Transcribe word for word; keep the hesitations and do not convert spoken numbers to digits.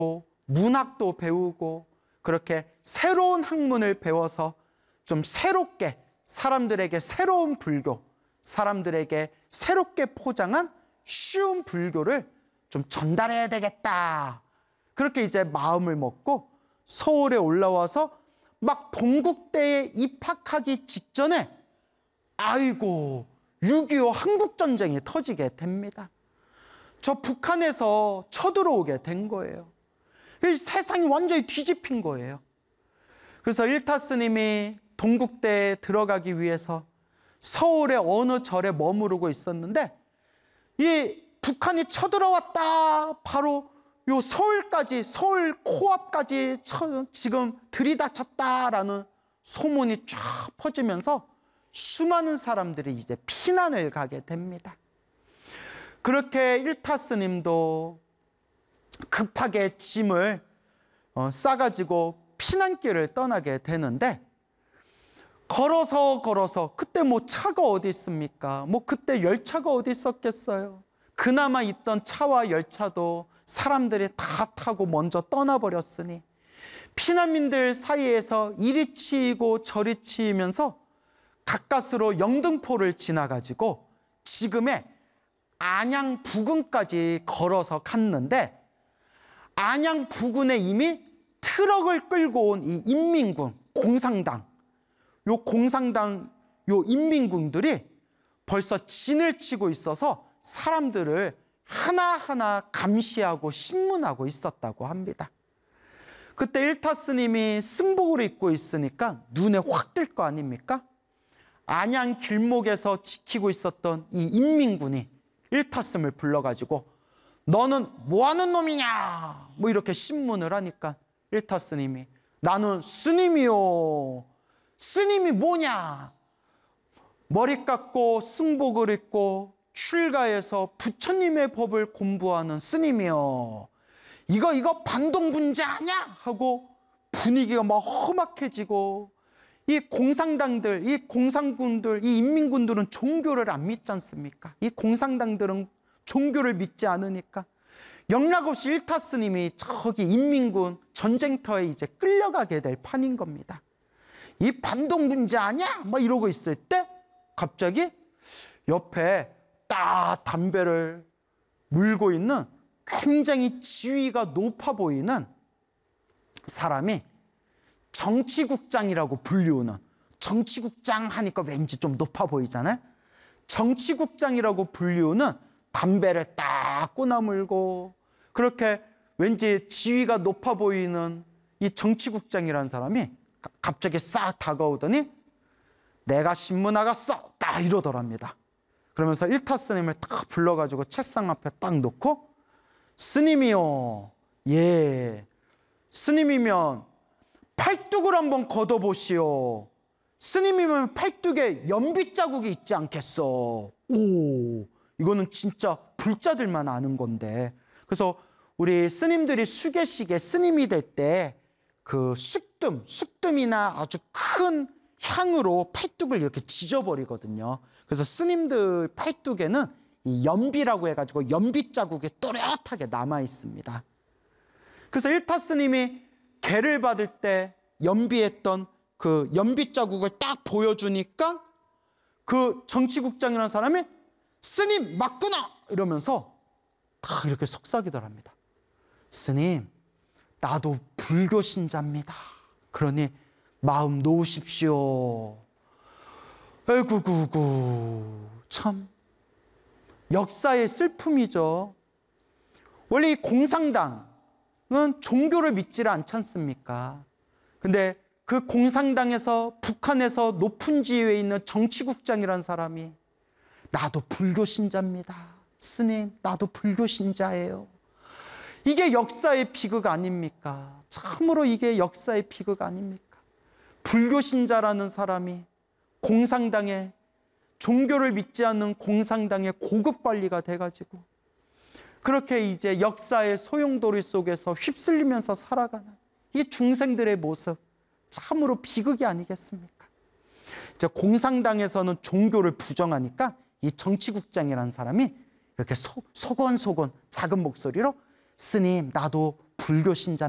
문학도 배우고 그렇게 새로운 학문을 배워서 좀 새롭게 사람들에게 새로운 불교, 사람들에게 새롭게 포장한 쉬운 불교를 좀 전달해야 되겠다. 그렇게 이제 마음을 먹고 서울에 올라와서 막 동국대에 입학하기 직전에 아이고 육이오 한국전쟁이 터지게 됩니다. 저 북한에서 쳐들어오게 된 거예요. 세상이 완전히 뒤집힌 거예요. 그래서 일타 스님이 동국대에 들어가기 위해서 서울의 어느 절에 머무르고 있었는데 이 북한이 쳐들어왔다. 바로 요 서울까지, 서울 코앞까지 쳐, 지금 들이닥쳤다라는 소문이 쫙 퍼지면서 수많은 사람들이 이제 피난을 가게 됩니다. 그렇게 일타 스님도 급하게 짐을 어, 싸가지고 피난길을 떠나게 되는데 걸어서 걸어서 그때 뭐 차가 어디 있습니까? 뭐 그때 열차가 어디 있었겠어요? 그나마 있던 차와 열차도 사람들이 다 타고 먼저 떠나버렸으니 피난민들 사이에서 이리 치이고 저리 치이면서 가까스로 영등포를 지나가지고 지금의 안양 부근까지 걸어서 갔는데 안양 부근에 이미 트럭을 끌고 온 이 인민군, 공상당, 요 공상당, 요 인민군들이 벌써 진을 치고 있어서 사람들을 하나하나 감시하고 신문하고 있었다고 합니다. 그때 일타 스님이 승복을 입고 있으니까 눈에 확 뜰 거 아닙니까? 안양 길목에서 지키고 있었던 이 인민군이 일타 스님을 불러가지고 너는 뭐하는 놈이냐? 뭐 이렇게 신문을 하니까 일타 스님이 나는 스님이요. 스님이 뭐냐? 머리 깎고 승복을 입고 출가해서 부처님의 법을 공부하는 스님이요. 이거 이거 반동분자 아냐? 하고 분위기가 막 험악해지고 이 공상당들, 이 공상군들, 이 인민군들은 종교를 안 믿지 않습니까? 이 공상당들은 종교를 믿지 않으니까 영락없이 일타 스님이 저기 인민군 전쟁터에 이제 끌려가게 될 판인 겁니다. 이 반동분자 아냐? 막 이러고 있을 때 갑자기 옆에 딱 담배를 물고 있는 굉장히 지위가 높아 보이는 사람이 정치국장이라고 불리우는, 정치국장 하니까 왠지 좀 높아 보이잖아요. 정치국장이라고 불리우는 담배를 딱 꼬나물고 그렇게 왠지 지위가 높아 보이는 이 정치국장이라는 사람이 갑자기 싹 다가오더니 내가 신문 나갔어 딱 이러더랍니다. 그러면서 일타 스님을 딱 불러가지고 책상 앞에 딱 놓고 스님이요, 예, 스님이면 팔뚝을 한번 걷어보시오. 스님이면 팔뚝에 연비 자국이 있지 않겠어. 오, 이거는 진짜 불자들만 아는 건데. 그래서 우리 스님들이 수계식에 스님이 될 때 그 쑥뜸, 쑥뜸이나 아주 큰 향으로 팔뚝을 이렇게 지져버리거든요. 그래서 스님들 팔뚝에는 이 연비라고 해가지고 연비 자국이 또렷하게 남아 있습니다. 그래서 일타 스님이 개를 받을 때 연비했던 그 연비 자국을 딱 보여주니까 그 정치국장이라는 사람이 스님 맞구나 이러면서 다 이렇게 속삭이더랍니다. 스님, 나도 불교 신자입니다. 그러니 마음 놓으십시오. 에구구구, 참 역사의 슬픔이죠. 원래 이 공상당은 종교를 믿지 않지 않습니까? 근데 그 공상당에서 북한에서 높은 지위에 있는 정치국장이라는 사람이 나도 불교 신자입니다. 스님, 나도 불교 신자예요. 이게 역사의 비극 아닙니까? 참으로 이게 역사의 비극 아닙니까? 불교 신자라는 사람이 공상당에, 종교를 믿지 않는 공상당의 고급 관리가 돼가지고 그렇게 이제 역사의 소용돌이 속에서 휩쓸리면서 살아가는 이 중생들의 모습, 참으로 비극이 아니겠습니까? 이제 공상당에서는 종교를 부정하니까 이 정치국장이라는 사람이 이렇게 소, 소곤소곤 작은 목소리로 스님, 나도 불교 신자